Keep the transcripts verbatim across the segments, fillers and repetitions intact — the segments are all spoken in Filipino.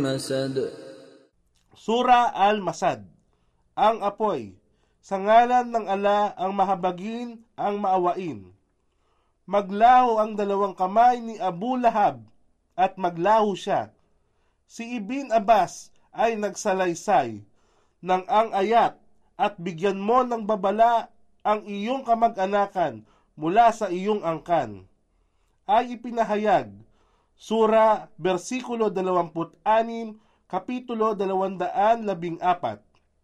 الْمَسَدِ. Sura Al-Masad. Ang apoy. Sa ngalan ng ala ang mahabagin, ang maawain. Maglaho ang dalawang kamay ni Abu Lahab at maglaho siya. Si Ibn Abbas ay nagsalaysay ng ang ayat at bigyan mo ng babala ang iyong kamag-anakan mula sa iyong angkan. Ay ipinahayag. Sura, versikulo dalawampu't anim, kapitulo dalawang daan labing apat.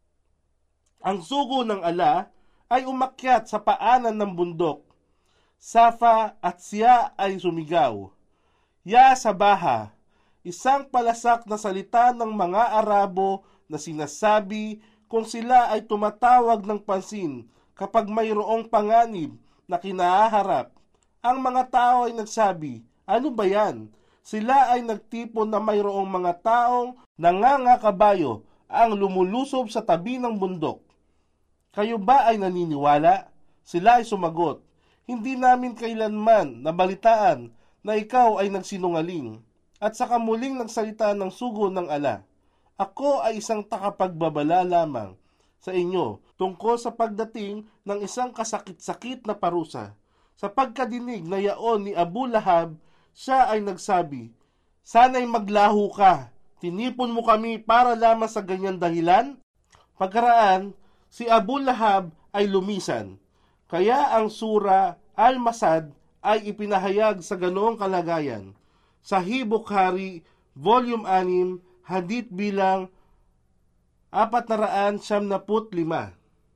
Ang sugo ng ala ay umakyat sa paanan ng bundok. Safa at siya ay sumigaw. Ya Sabaha, isang palasak na salita ng mga Arabo na sinasabi kung sila ay tumatawag ng pansin kapag mayroong panganib na kinaharap. Ang mga tao ay nagsabi, ano ba yan? Sila ay nagtipon na mayroong mga taong nangangakabayo ang lumulusob sa tabi ng bundok. Kayo ba ay naniniwala? Sila ay sumagot, hindi namin kailanman nabalitaan na ikaw ay nagsinungaling. At saka muling nagsalita ng sugo ng ala. Ako ay isang takapagbabala lamang sa inyo tungkol sa pagdating ng isang kasakit-sakit na parusa. Sa pagkadinig na yaon ni Abu Lahab, siya ay nagsabi, sana'y maglaho ka, tinipon mo kami para lamang sa ganyan dahilan? Pagkaraan, si Abu Lahab ay lumisan. Kaya ang sura Al-Masad ay ipinahayag sa ganoong kalagayan. Sahih Bukhari, Volume anim, Hadith bilang apat na raan siyam na put lima.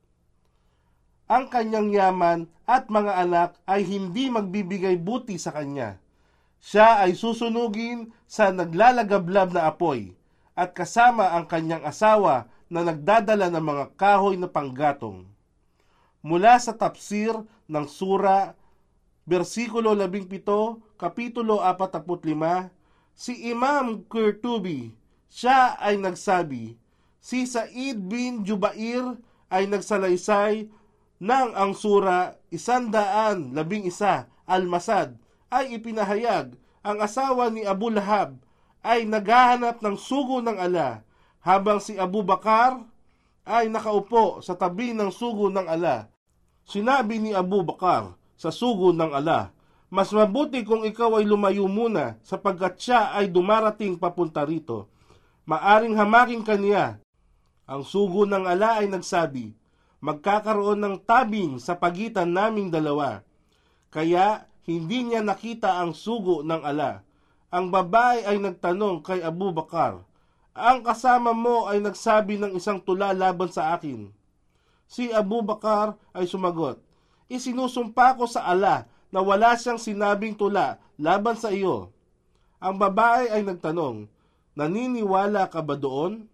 Ang kanyang yaman at mga anak ay hindi magbibigay buti sa kanya. Siya ay susunugin sa naglalagablab na apoy at kasama ang kanyang asawa na nagdadala ng mga kahoy na panggatong. Mula sa tafsir ng sura, versikulo labing pito, kapitulo apat na put lima, si Imam Qurtubi, siya ay nagsabi, si Sa'id bin Jubair ay nagsalaysay ng ang sura isandaan labing isa Al-Masad ay ipinahayag ang asawa ni Abu Lahab ay naghahanap ng sugo ng ala habang si Abu Bakar ay nakaupo sa tabi ng sugo ng ala. Sinabi ni Abu Bakar sa sugo ng ala, mas mabuti kung ikaw ay lumayo muna sapagkat siya ay dumarating papunta rito. Maaring hamakin kaniya. Ang sugo ng ala ay nagsabi, magkakaroon ng tabing sa pagitan naming dalawa. Kaya hindi niya nakita ang sugo ng ala. Ang babae ay nagtanong kay Abu Bakar, ang kasama mo ay nagsabi ng isang tula laban sa akin. Si Abu Bakar ay sumagot, isinusumpa ko sa ala na wala siyang sinabing tula laban sa iyo. Ang babae ay nagtanong, naniniwala ka ba doon?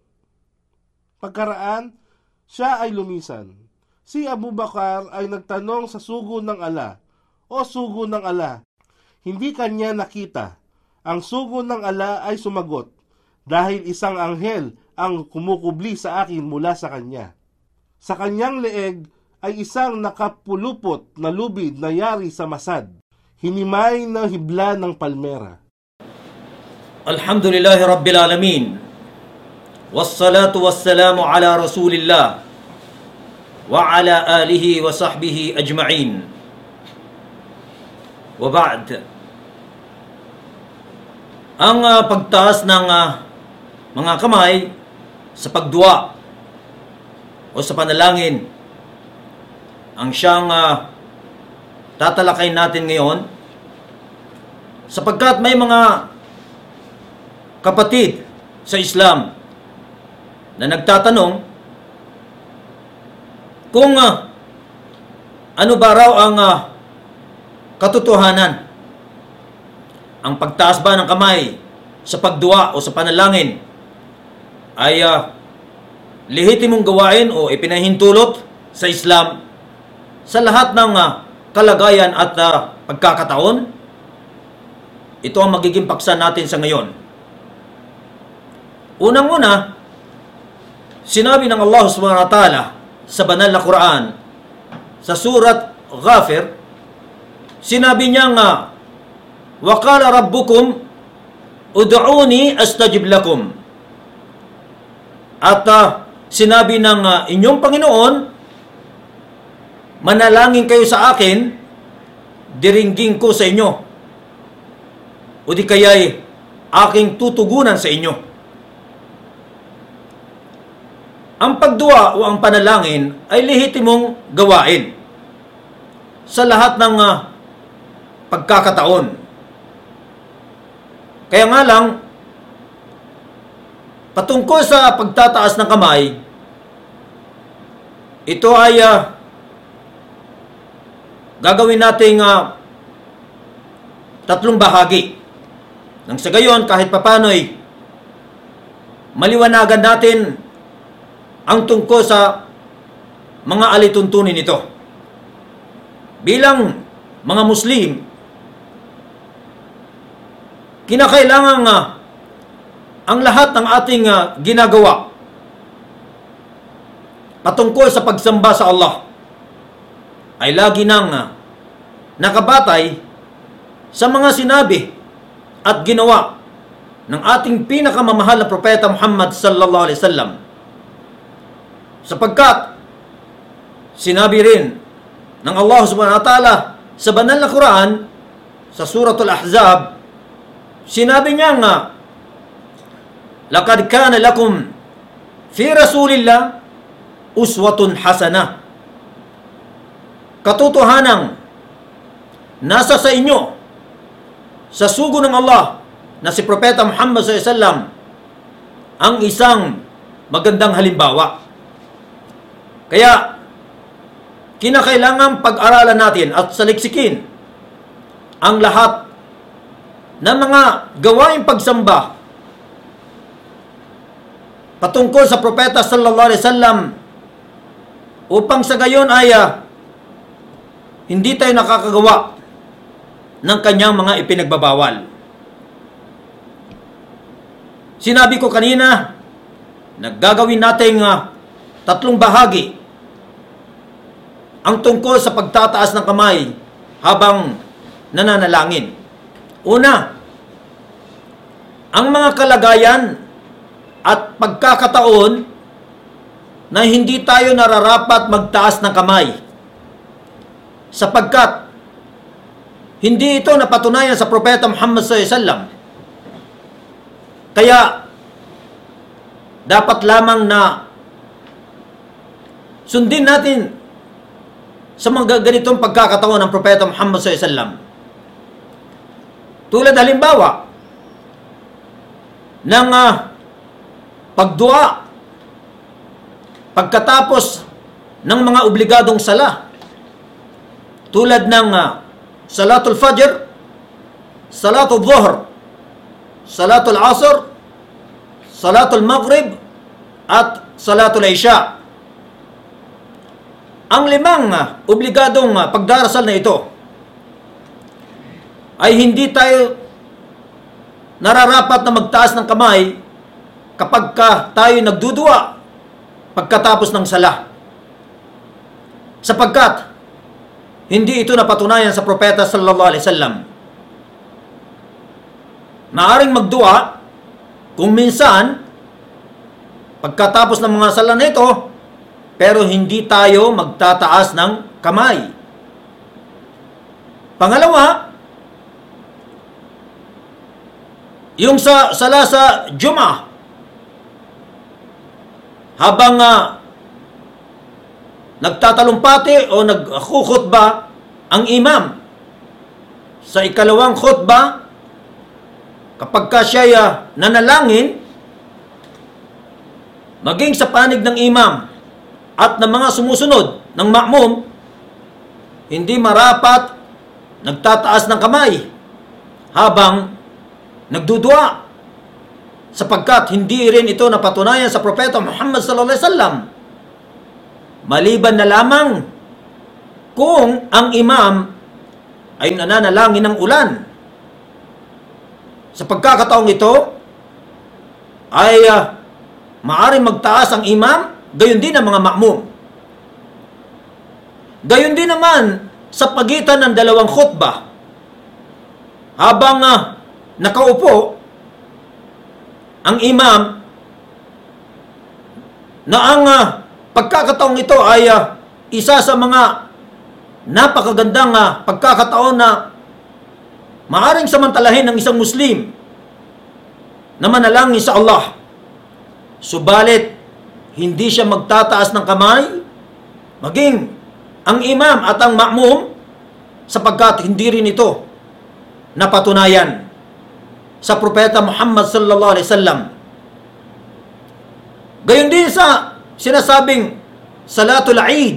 Pagkaraan, siya ay lumisan. Si Abu Bakar ay nagtanong sa sugo ng ala, o sugo ng ala, hindi kanya nakita. Ang sugo ng ala ay sumagot, dahil isang anghel ang kumukubli sa akin mula sa kanya. Sa kanyang leeg ay isang nakapulupot na lubid na yari sa masad, hinimay na hibla ng palmera. Alhamdulillahi Rabbil Alamin. Wassalatu wassalamu ala Rasulillah wa ala alihi wa sahbihi ajma'in. Wa ba'd. Ang uh, pagtaas ng uh, mga kamay sa pagdua o sa panalangin ang siyang uh, tatalakay natin ngayon, sapagkat may mga kapatid sa Islam na nagtatanong kung uh, ano ba raw ang uh, katotohanan. Ang pagtaas ba ng kamay sa pagdua o sa panalangin ay uh, lehitimong gawain o ipinahintulot sa Islam sa lahat ng uh, kalagayan at uh, pagkakataon? Ito ang magiging paksa natin sa ngayon. Unang-una, sinabi ng Allah subhanahu wa ta'ala sa banal na Quran, sa surat Ghafir, sinabi niya nga, وَقَالَ رَبُّكُمْ أُدْعُونِي أَسْتَجِبْ لَكُمْ. At uh, sinabi ng uh, inyong Panginoon, manalangin kayo sa akin, diringgin ko sa inyo. O di kaya'y aking tutugunan sa inyo. Ang pagdua o ang panalangin ay lehitimong gawain sa lahat ng uh, pagkakataon. Kaya nga lang, patungkol sa pagtataas ng kamay, ito ay uh, gagawin nating uh, tatlong bahagi. Nang sa gayon, kahit papano'y maliwanagan natin ang tungkol sa mga alituntunin nito. Bilang mga Muslim, kinakailangan uh, ang lahat ng ating uh, ginagawa patungkol sa pagsamba sa Allah ay lagi nang uh, nakabatay sa mga sinabi at ginawa ng ating pinakamamahal na propeta Muhammad sallallahu alaihi wasallam. Sapagkat sinabi rin ng Allah subhanahu wa ta'ala sa banal na Quran sa Suratul Ahzab, sinabi niya nga, laqad kana lakum fi Rasulillah uswatun hasanah. Katotohanang nasa sa inyo sa sugo ng Allah na si Propeta Muhammad sallallahu alaihi wasallam ang isang magandang halimbawa. Kaya kinakailangan pag-aralan natin at saliksikin ang lahat ng mga gawaing pagsamba patungkol sa Propeta sallallahu alaihi wasallam upang sa gayon ay uh, hindi tayo nakakagawa ng kanyang mga ipinagbabawal. Sinabi ko kanina, naggagawin nating uh, tatlong bahagi ang tungkol sa pagtataas ng kamay habang nananalangin. Una, ang mga kalagayan at pagkakataon na hindi tayo nararapat magtaas ng kamay sapagkat hindi ito napatunayan sa Propeta Muhammad sallallahu alaihi wasallam. Kaya dapat lamang na sundin natin sa mga ganitong pagkakataon ng Propeta Muhammad sallallahu alaihi wasallam. Tulad halimbawa ng uh, pagdua pagkatapos ng mga obligadong sala. Tulad ng uh, Salatul Fajr, Salatul Dhuhr, Salatul Asr, Salatul Maghrib, at Salatul Isha. Ang limang uh, obligadong uh, pagdarasal na ito ay hindi tayo nararapat na magtaas ng kamay kapag ka tayo nagdudua pagkatapos ng sala. Sapagkat hindi ito napatunayan sa Propeta sallallahu alaihi wasallam. Maaring magdua kung minsan pagkatapos ng mga sala na ito, pero hindi tayo magtataas ng kamay. Pangalawa, yung sa sala sa Jum'ah, habang uh, nagtatalumpati o nagkukhutba ang imam sa ikalawang khutba, kapag ka siya uh, nanalangin, maging sa panig ng imam at ng mga sumusunod ng ma'mum, hindi marapat nagtataas ng kamay habang nagdudua, sapagkat hindi rin ito napatunayan sa Propeta Muhammad sallallahu alaihi wasallam. Maliban na lamang kung ang imam ay nananalangin ng ulan. Sa pagkakataong ito ay uh, maaaring magtaas ang imam, gayon din ang mga ma'mum. Gayon din naman sa pagitan ng dalawang khutbah, habang uh, nakaupo ang imam, na ang uh, pagkakataong ito ay uh, isa sa mga napakagandang uh, pagkakataon na maaring samantalahin ng isang Muslim na manalangin sa Allah. Subalit, hindi siya magtataas ng kamay, maging ang imam at ang ma'mum, sapagkat hindi rin ito napatunayan sa Propeta Muhammad sallallahu alaihi wasallam. Gayon din sa sinasabing Salatul Eid,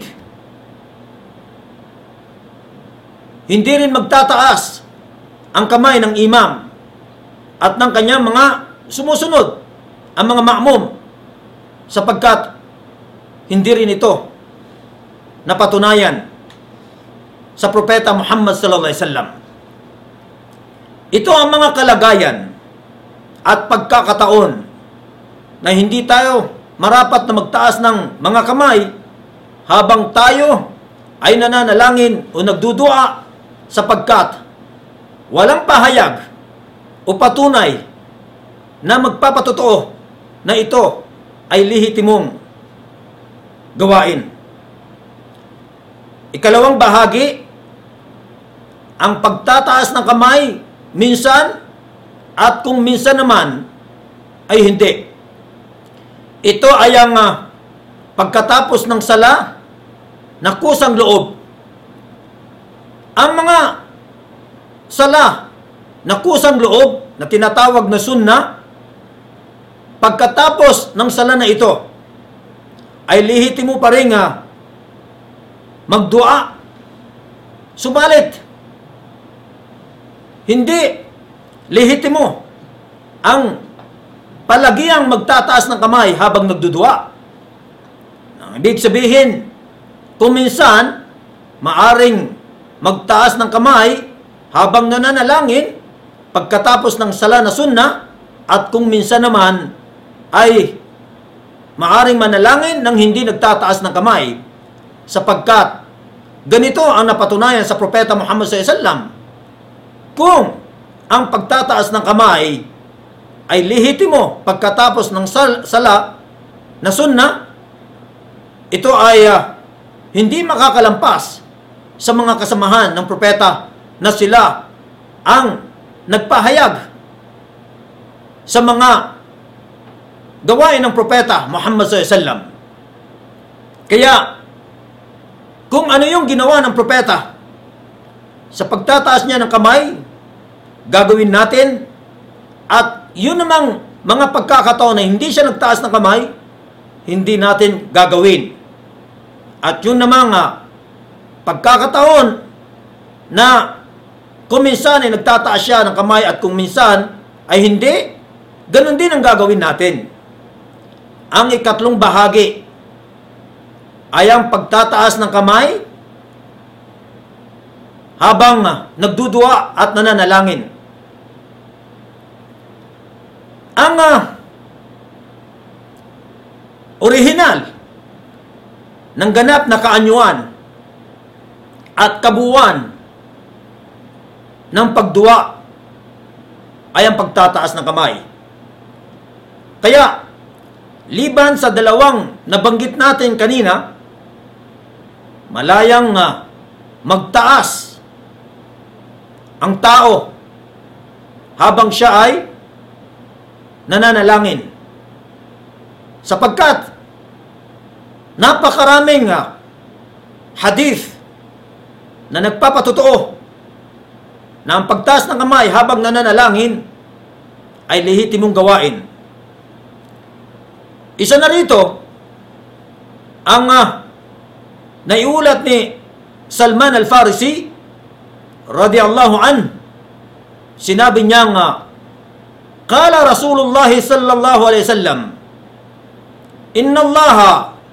hindi rin magtataas ang kamay ng imam at ng kanyang mga sumusunod, ang mga ma'mum, sapagkat hindi rin ito napatunayan sa Propeta Muhammad sallallahu alaihi wasallam. Ito ang mga kalagayan at pagkakataon na hindi tayo marapat na magtaas ng mga kamay habang tayo ay nananalangin o nagdudua, sapagkat walang pahayag o patunay na magpapatotoo na ito ay lehitimong gawain. Ikalawang bahagi, ang pagtataas ng kamay minsan at kung minsan naman ay hindi. Ito ay ang uh, pagkatapos ng sala na kusang loob. Ang mga sala na kusang loob na tinatawag na sunna, pagkatapos ng sala na ito ay lehitimo pa rin uh, magdua. Subalit, hindi lehitimo ang palagiang magtataas ng kamay habang nagdudua. Ang ibig sabihin, kung minsan, maaring magtaas ng kamay habang nananalangin pagkatapos ng sala na sunna, at kung minsan naman ay maaring manalangin nang hindi nagtataas ng kamay, sapagkat ganito ang napatunayan sa Propeta Muhammad sallallahu alaihi wasallam. Kung ang pagtataas ng kamay ay lehitimo pagkatapos ng sal- sala na sunna, ito ay uh, hindi makakalampas sa mga kasamahan ng propeta na sila ang nagpahayag sa mga gawain ng propeta Muhammad sallallahu alaihi wasallam. Kaya, kung ano yung ginawa ng propeta sa pagtataas niya ng kamay, gagawin natin. At yun namang mga pagkakataon na hindi siya nagtaas ng kamay, hindi natin gagawin. At yun namang uh, pagkakataon na kung minsan ay nagtataas siya ng kamay at kung minsan ay hindi, ganun din ang gagawin natin. Ang ikatlong bahagi ay ang pagtataas ng kamay habang uh, nagdudua at nananalangin. Ang uh, orihinal ng ganap na kaanyuan at kabuuan ng pagdua ay ang pagtataas ng kamay. Kaya, liban sa dalawang nabanggit natin kanina, malayang uh, magtaas ang tao habang siya ay nananalangin. Sapagkat napakaraming uh, hadith na nagpapatotoo na ang pagtaas ng kamay habang nananalangin ay lehitimong gawain. Isa na rito ang uh, naiulat ni Salman al-Farisi radiyallahu an. Sinabi niya nga, Qala Rasulullah sallallahu alaihi wasallam, Inna Allaha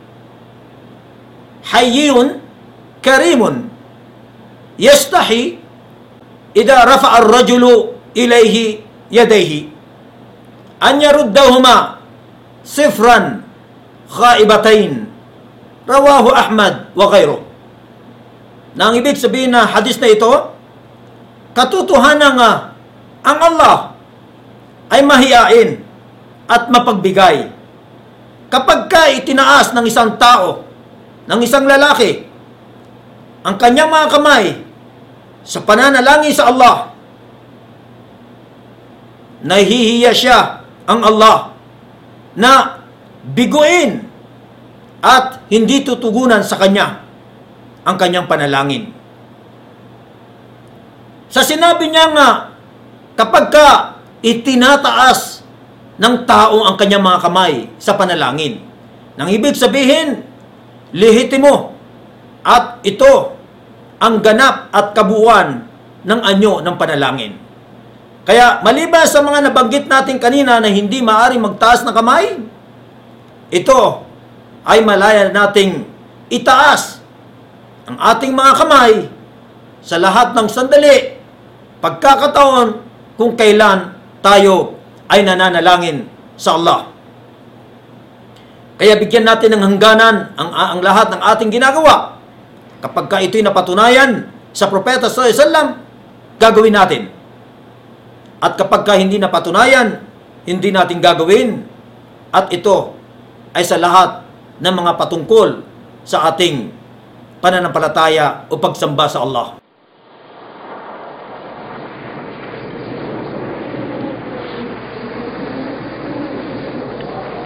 hayyun karimun yastahi idha rafa'a ar-rajulu ilayhi yadayhi an yaruddahuma sifran khaibatain. Rawahu Ahmad wa ghayruh. Nang ibig sabihin na hadis na ito, katotohanan nga ang Allah ay mahiyain at mapagbigay. kapag ka itinaas ng isang tao, ng isang lalaki, ang kanyang mga kamay sa pananalangin sa Allah, nahihiya siya ang Allah na biguin at hindi tutugunan sa kanya ang kanyang panalangin. Sa sinabi niya nga, kapag ka itinataas ng tao ang kanyang mga kamay sa panalangin, nang ibig sabihin, lehitimo at ito ang ganap at kabuuan ng anyo ng panalangin. Kaya maliban sa mga nabanggit natin kanina na hindi maaari magtaas ng kamay, ito ay malaya nating itaas ang ating mga kamay sa lahat ng sandali, pagkakataon kung kailan tayo ay nananalangin sa Allah. Kaya bigyan natin ng hangganan ang, ang lahat ng ating ginagawa. Kapag ka ito'y napatunayan sa Propeta sallallahu alaihi wasallam, gagawin natin. At kapag ka hindi napatunayan, hindi natin gagawin. At ito ay sa lahat ng mga patungkol sa ating pananampalataya o pagsamba sa Allah.